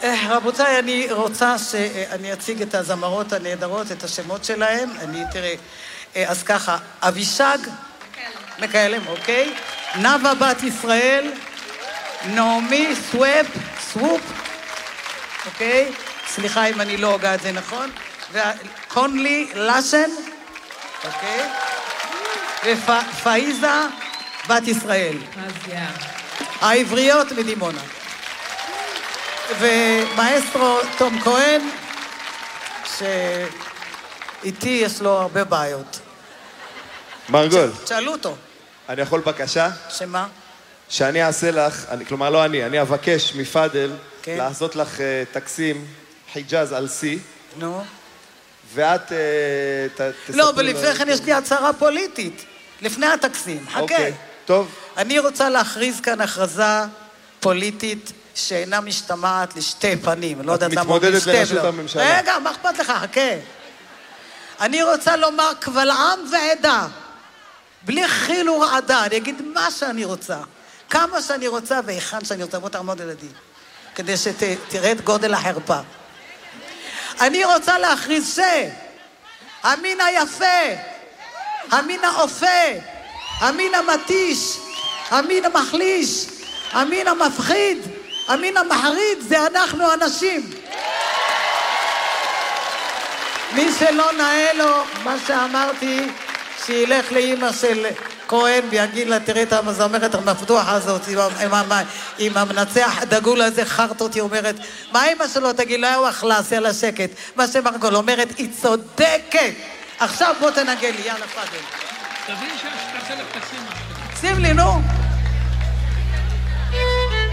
רבותיי, אני רוצה שאני אציג את הזמרות הנהדרות, את השמות שלהם. אני תראה, אז ככה, אבישג מקהלם, אוקיי? נאווה בת ישראל, נעמי סוופ, אוקיי? סליחה אם אני לא הוגה את זה נכון. וקונלי לשן, אוקיי? ופאיזה בת ישראל. העבריות מדימונה. ומאסטרו תום כהן, שאיתי יש לו הרבה בעיות. מרגול. שאלו אותו. אני יכול בקשה? שמה? שאני אעשה לך, כלומר לא אני אבקש מפאדל לעשות לך תקסים חיג'אז על סי. נו. ואת תספר... לא, אבל לפני כן יש לי הצהרה פוליטית. לפני התקסים. חכה. אוקיי, טוב. אני רוצה להכריז כאן הכרזה פוליטית שאינה משתמעת לשתי פנים. לא יודעת למה... את מתמודדת לראשות הממשלה. רגע, מה אכפת לך? חכה. אני רוצה לומר קבל עם ועדה. בלי חיל ורעדה. אני אגיד מה שאני רוצה. כמה שאני רוצה והיכן שאני רוצה. בוא תעמוד לידי. כדי שתראה את גודל החרפה. אני רוצה להכריז המין היפה, המין האופה, המין המתיש, המין המחליש, המין המפחיד, המין המחריד, זה אנחנו אנשים. מי שלא נאה לו, מה שאמרתי, שילך לאמא של כהן ויגיד לה, תראי את המזמרת המפתוח הזאת, עם המנצח דגול הזה, חרת אותי, אומרת, מה אמא שלו תגיד לו, הוא אכלה, עשה לה שקט. מה שמרגול אומרת, היא צודקת. עכשיו בוא תנגן לי, יאללה פאדל. תבין שתעשה לך תקסימה. שים לי, נו.